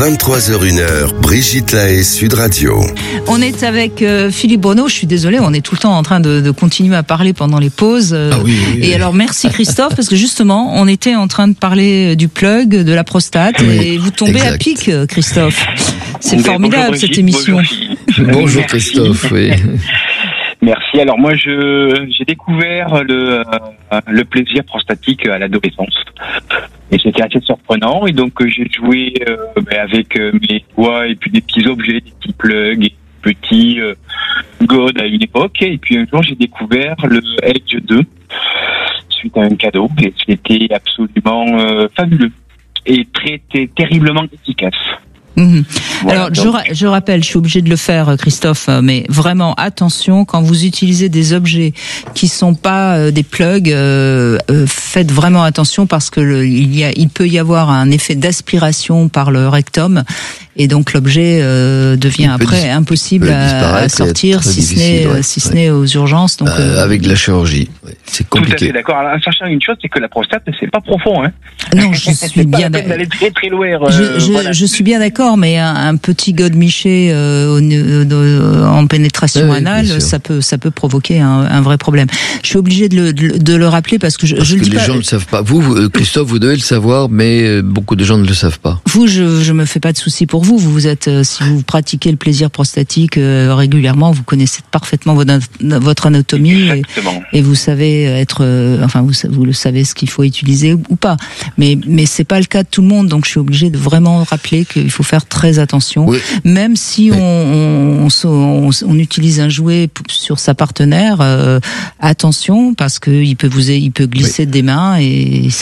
23h01, Brigitte Lahaie, Sud Radio. On est avec Philippe Bruneau. Je suis désolée, on est tout le temps en train de continuer à parler pendant les pauses. Oui. Et alors merci Christophe, parce que justement, on était en train de parler du plug, de la prostate, et vous tombez à pic, Christophe. C'est formidable cette émission. Bonjour Christophe, oui. Merci. Alors moi, j'ai découvert le plaisir prostatique à l'adolescence. Et c'était assez surprenant. Et donc j'ai joué avec mes doigts et puis des petits objets, des petits plugs, des petits godes à une époque. Et puis un jour, j'ai découvert le Edge 2 suite à un cadeau. Et c'était absolument fabuleux et terriblement efficace. Voilà, alors je rappelle, je suis obligée de le faire Christophe, mais vraiment attention quand vous utilisez des objets qui sont pas des plugs, faites vraiment attention parce que il peut y avoir un effet d'aspiration par le rectum et donc l'objet devient après impossible à sortir si ce n'est aux urgences. Donc avec de la chirurgie, c'est compliqué. Tout à fait d'accord. Alors, sachant une chose, c'est que la prostate c'est pas profond, hein. Non, je suis bien d'accord. Très très loin. Je suis bien d'accord, mais un petit godemiché en pénétration anale, ça peut provoquer un vrai problème. Je suis obligée de le rappeler parce que je le dis pas. Les gens ne le savent pas. Vous, Christophe, vous devez le savoir, mais beaucoup de gens ne le savent pas. Vous, je me fais pas de soucis pour vous. Vous êtes, si vous pratiquez le plaisir prostatique régulièrement, vous connaissez parfaitement votre anatomie et vous savez vous le savez ce qu'il faut utiliser ou pas. Mais c'est pas le cas de tout le monde, donc je suis obligée de vraiment rappeler qu'il faut faire très attention, même si on utilise un jouet sur sa partenaire, attention parce que il peut glisser des mains et